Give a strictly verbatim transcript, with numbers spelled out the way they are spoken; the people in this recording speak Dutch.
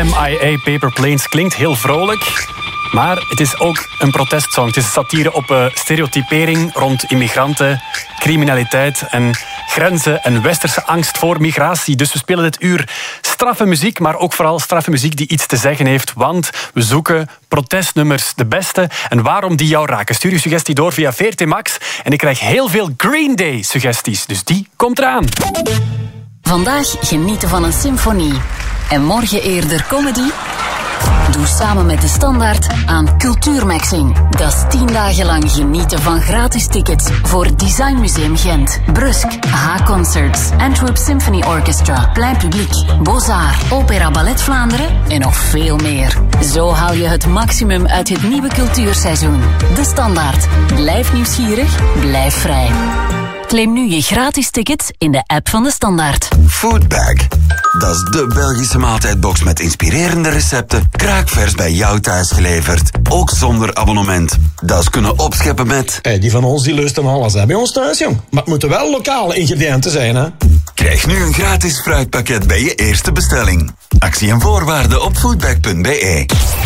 M I A Paper Planes klinkt heel vrolijk, maar het is ook een protestsong. Het is een satire op uh, stereotypering rond immigranten, criminaliteit en grenzen en westerse angst voor migratie. Dus we spelen dit uur straffe muziek, maar ook vooral straffe muziek die iets te zeggen heeft, want we zoeken protestnummers, de beste. En waarom die jou raken? Stuur je suggestie door via V R T Max en ik krijg heel veel Green Day suggesties, dus die komt eraan. Vandaag genieten van een symfonie en morgen eerder comedy? Doe samen met De Standaard aan Cultuurmaxing. Dat is tien dagen lang genieten van gratis tickets voor Design Museum Gent, Brusk, H-Concerts, Antwerp Symphony Orchestra, Plein Publiek, Beaux-Arts, Opera Ballet Vlaanderen en nog veel meer. Zo haal je het maximum uit het nieuwe cultuurseizoen. De Standaard. Blijf nieuwsgierig, blijf vrij. Claim nu je gratis tickets in de app van De Standaard. Foodbag. Dat is de Belgische maaltijdbox met inspirerende recepten, kraakvers bij jou thuis geleverd. Ook zonder abonnement. Dat is kunnen opscheppen met... Hey, die van ons die lusten alles hè, bij ons thuis, jong. Maar het moeten wel lokale ingrediënten zijn, hè. Krijg nu een gratis fruitpakket bij je eerste bestelling. Actie en voorwaarden op foodbag punt be.